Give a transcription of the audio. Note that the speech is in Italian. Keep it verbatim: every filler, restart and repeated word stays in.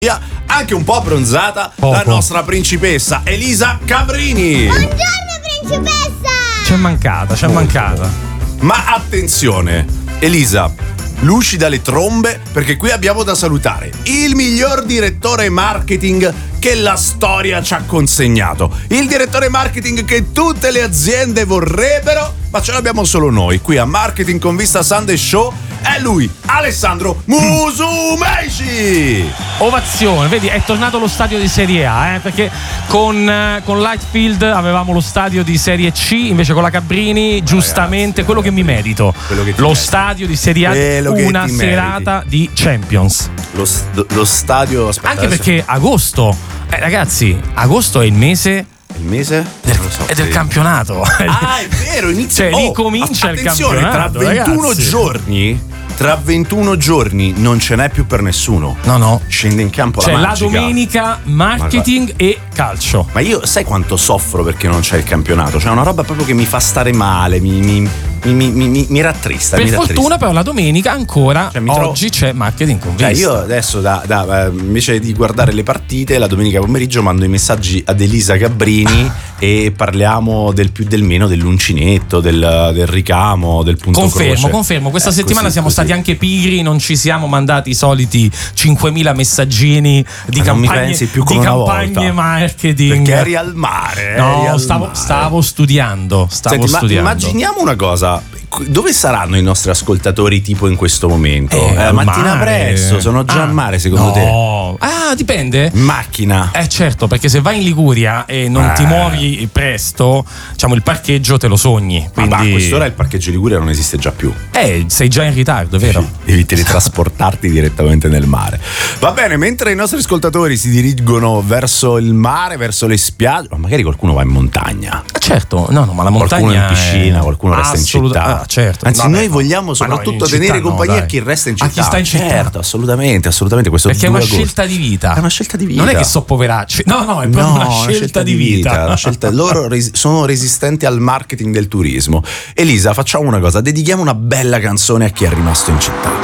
anche un po' abbronzata, Poco. la nostra principessa Elisa Cabrini. Buongiorno principessa! C'è mancata, c'è mancata. Ma attenzione, Elisa, lucida le trombe, perché qui abbiamo da salutare il miglior direttore marketing che la storia ci ha consegnato, il direttore marketing che tutte le aziende vorrebbero, ma ce l'abbiamo solo noi qui a Marketing con Vista Sunday Show. È lui, Alessandro Musumeci. Ovazione, vedi, è tornato lo stadio di Serie A, eh, perché con, eh, con Lightfield avevamo lo stadio di Serie C, invece con la Cabrini, giustamente, ragazzi, quello che mi merito, quello che ti lo meriti. stadio di Serie A, Quello che una ti serata di Champions. Lo, lo stadio, aspetta, Anche adesso- perché agosto, eh, ragazzi, agosto è il mese il mese del, Non lo so, è del sì. campionato. Ah, è vero, inizia. Cioè, lì comincia il attenzione, campionato, tra ventuno ragazzi. giorni, tra ventuno giorni non ce n'è più per nessuno. No, no. Scende in campo Cioè la la magica. domenica marketing e calcio. Ma io sai quanto soffro perché non c'è il campionato? Cioè, è una roba proprio che mi fa stare male, mi, mi, mi, mi, mi, mi, mi rattrista. Per mi rattrista. fortuna però la domenica ancora, Cioè, mi trovo- oggi c'è marketing con Cioè, Vista. io adesso da, da, eh, invece di guardare le partite la domenica pomeriggio mando i messaggi ad Elisa Cabrini e parliamo del più del meno, dell'uncinetto, del, del ricamo, del punto Confermo, croce. confermo. Questa Eh, settimana così, siamo così. stati anche pigri, non ci siamo mandati i soliti cinquemila messaggini di Ma non mi campagne, pensi più di con una campagne volta. marketing. Perché eri al mare. eri No, al stavo, mare. stavo studiando. Stavo Senti, ma studiando. immaginiamo una cosa. Dove saranno i nostri ascoltatori tipo in questo momento? Eh, Eh, al mattina mare. presto, sono già Ah, al mare secondo no. te? Ah, dipende. Macchina. Eh certo, perché se vai in Liguria e non Eh. ti muovi presto, diciamo il parcheggio te lo sogni. Ma Quindi a quest'ora il parcheggio Liguria non esiste già più. Eh, sei già in ritardo, vero? Devi teletrasportarti direttamente nel mare. Va bene, mentre i nostri ascoltatori si dirigono verso il mare, verso le spiagge, ma magari qualcuno va in montagna. Ah, certo, no, no, ma la montagna Qualcuno in piscina, è qualcuno resta in assoluta- città. Ah, certo. Anzi, Vabbè, noi no. vogliamo Ma soprattutto no, in tenere città no, compagnia dai. a chi resta in A città. chi sta in città. Certo, assolutamente, assolutamente. Questo Perché è due una agosto. scelta di vita. È una scelta di vita. Non è che so poveracci. No, no, è proprio No, una, scelta di vita. una scelta- loro res- sono resistenti al marketing del turismo. Elisa, facciamo una cosa, dedichiamo una bella canzone a chi è rimasto in città.